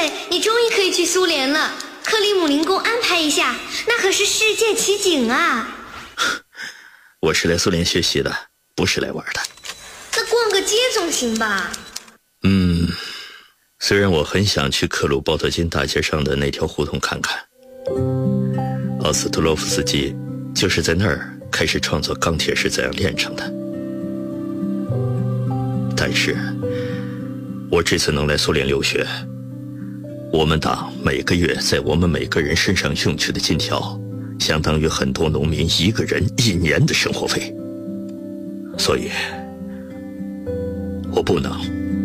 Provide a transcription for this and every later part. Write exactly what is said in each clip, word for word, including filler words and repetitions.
伟，你终于可以去苏联了，克里姆林宫安排一下，那可是世界奇景啊。 我是来苏联学习的，不是来玩的。 那逛个街总行吧？ 嗯，虽然我很想去克鲁鲍特金大街上的那条胡同看看，奥斯特洛夫斯基就是在那儿开始创作《钢铁是怎样炼成的》，但是我这次能来苏联留学，我们党每个月在我们每个人身上用去的金条，相当于很多农民一个人一年的生活费，所以我不能。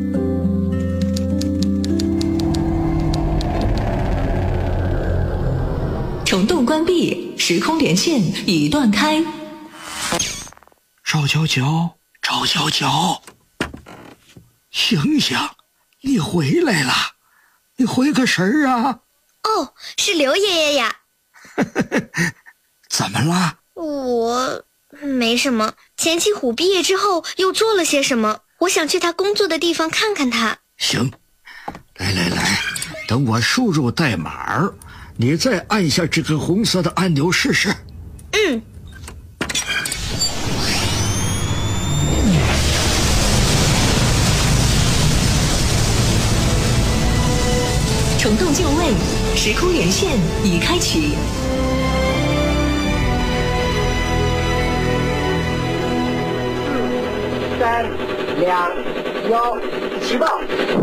虫洞关闭，时空连线已断开。 赵九九，赵九九，醒醒，你回来了，你回个神儿啊！ 哦，是刘爷爷呀。 怎么了？ 我没什么，钱七虎毕业之后又做了些什么，我想去他工作的地方看看他。 行，来来来，等我输入代码，你再按下这个红色的按钮试试。 嗯。 虫洞就位，时空连线已开启。 四、三、两、一，起爆！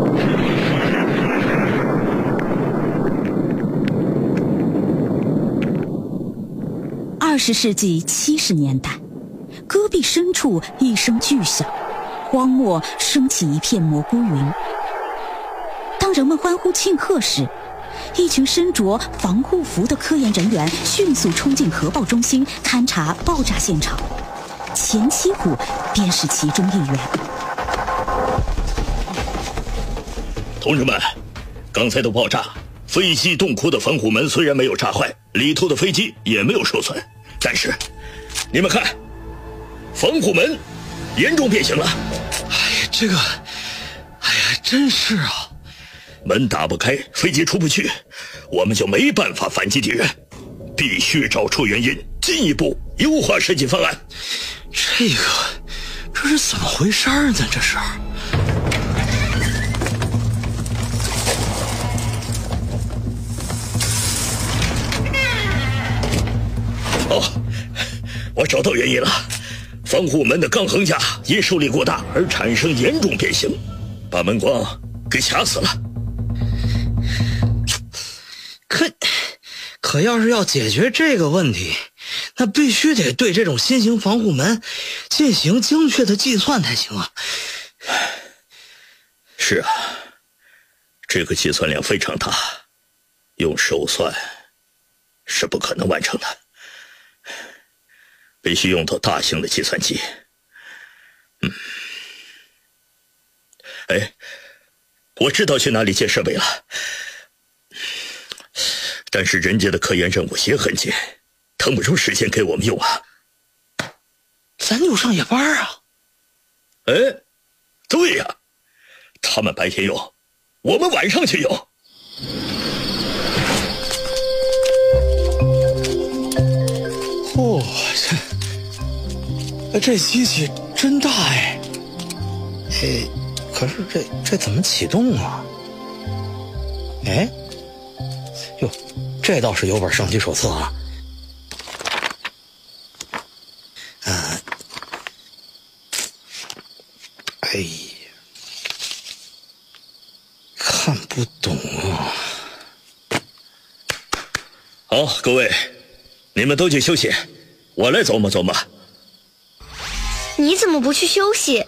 二十世纪七十年代，戈壁深处一声巨响，荒漠升起一片蘑菇云。当人们欢呼庆贺时，一群身着防护服的科研人员迅速冲进核爆中心勘察爆炸现场，钱七虎便是其中一员。 同志们，刚才的爆炸，飞机洞窟的防护门虽然没有炸坏，里头的飞机也没有受损，但是你们看，防护门严重变形了。 哎呀，这个，哎呀，真是啊！ 门打不开，飞机出不去，我们就没办法反击敌人，必须找出原因，进一步优化设计方案。 这个，这是怎么回事呢？这是。 哦，我找到原因了，防护门的钢横架因受力过大而产生严重变形，把门光给卡死了。 可可要是要解决这个问题，那必须得对这种新型防护门进行精确的计算才行啊。 是啊，这个计算量非常大，用手算是不可能完成的，必须用到大型的计算机。嗯，哎，我知道去哪里借设备了，但是人家的科研任务也很紧，腾不出时间给我们用啊。 咱就上夜班啊。 哎，对呀，他们白天用，我们晚上去用。 嚯、哦，这这机器真大哎！哎，可是这这怎么启动啊？哎，哟，这倒是有本上机手册啊。啊，哎呀，看不懂啊。 好，各位，你们都去休息，我来琢磨琢磨。 你怎么不去休息？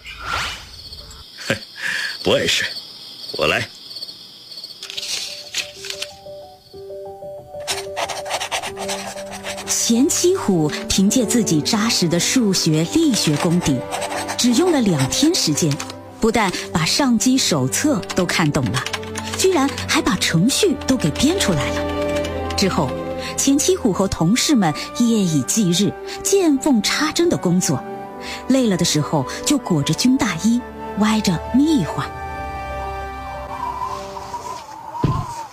不碍事，我来。 钱七虎凭借自己扎实的数学、力学功底，只用了两天时间，不但把上机手册都看懂了，居然还把程序都给编出来了。之后，钱七虎和同事们夜以继日、见缝插针的工作，累了的时候就裹着军大衣，歪着眯一会儿。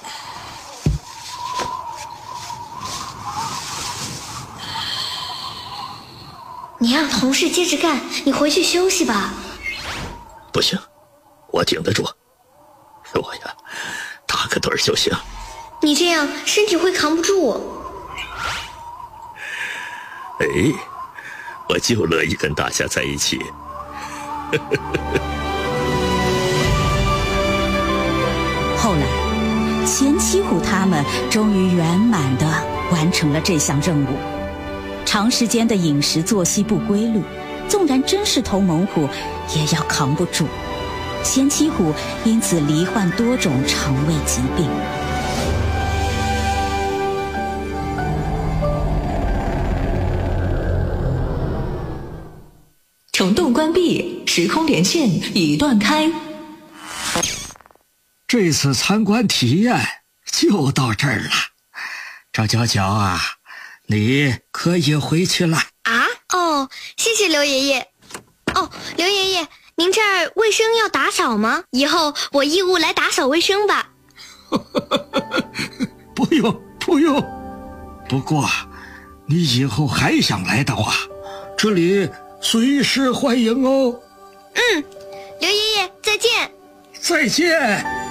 让同事接着干，你回去休息吧。 不行，我顶得住。我呀，打个盹儿就行。 你这样身体会扛不住。 哎，我就乐意跟大家在一起。 后来，钱七虎他们终于圆满地完成了这项任务。长时间的饮食作息不规律，纵然真是头猛虎，也要扛不住。钱七虎因此罹患多种肠胃疾病。 虫洞关闭，时空连线已断开。 这次参观体验就到这儿了，赵娇娇啊，你可以回去了。 啊？哦，谢谢刘爷爷。哦，刘爷爷，您这儿卫生要打扫吗？以后我义务来打扫卫生吧。 不用不用，不过你以后还想来的话，这里随时欢迎哦。 嗯，刘爷爷再见。 再见。